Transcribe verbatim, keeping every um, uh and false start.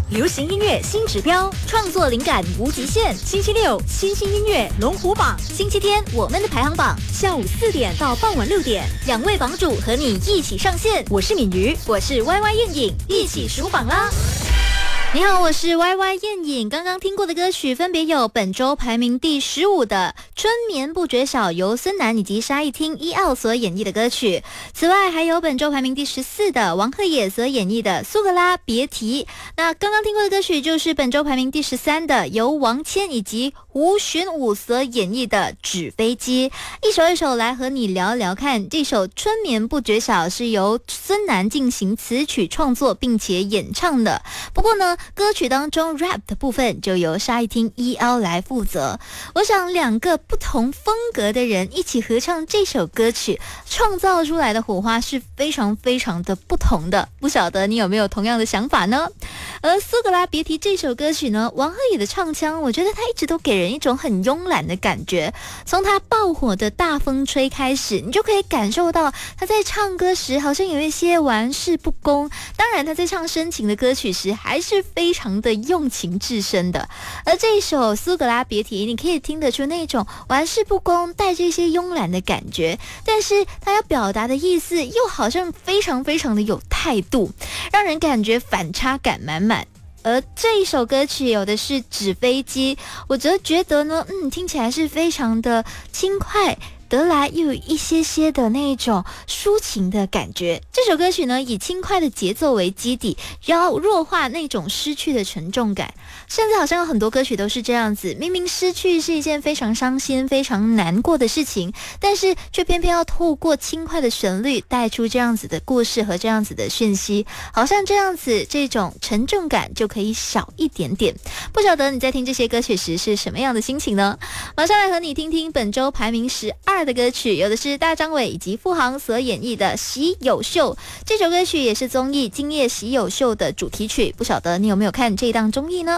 流行音乐新指标，创作灵感无极限。星期六新兴音乐龙虎榜，星期天我们的排行榜，下午四点到傍晚六点，两位榜主和你一起上线。我是敏瑜，我是 Y Y 燕颖，一起数榜啦！你好，我是 Y Y 燕颖。刚刚听过的歌曲分别有本周排名第十五的《春眠不觉晓》，由孙楠以及沙一汀、伊奥所演绎的歌曲。此外，还有本周排名第十四的王鹤野所演绎的《苏格拉别提》。那刚刚听过的歌曲就是本周排名第十三的，由王谦以及吴寻武所演绎的《纸飞机》。一首一首来和你聊聊看。这首《春眠不觉晓》是由孙楠进行词曲创作并且演唱的。不过呢，歌曲当中 rap 的部分就由沙一汀、E L 来负责。我想两个不同风格的人一起合唱这首歌曲，创造出来的火花是非常非常的不同的。不晓得你有没有同样的想法呢？而《苏格拉别提》这首歌曲呢，王鹤野的唱腔，我觉得他一直都给人一种很慵懒的感觉。从他爆火的大风吹开始，你就可以感受到他在唱歌时好像有一些玩世不恭。当然，他在唱深情的歌曲时，还是非常的用情至深的。而这一首《苏格拉别提》，你可以听得出那种玩世不恭，带着一些慵懒的感觉，但是他要表达的意思又好像非常非常的有态度，让人感觉反差感满满。而这一首歌曲有的是纸飞机，我则觉得呢，嗯，听起来是非常的轻快，得来又有一些些的那种抒情的感觉。这首歌曲呢，以轻快的节奏为基底，要弱化那种失去的沉重感。甚至好像有很多歌曲都是这样子，明明失去是一件非常伤心、非常难过的事情，但是却偏偏要透过轻快的旋律带出这样子的故事和这样子的讯息，好像这样子这种沉重感就可以少一点点。不晓得你在听这些歌曲时是什么样的心情呢？马上来和你听听本周排名十二的歌曲，有的是大张伟以及傅航所演绎的《喜有秀》。这首歌曲也是综艺《今夜喜有秀》的主题曲，不晓得你有没有看这档综艺呢？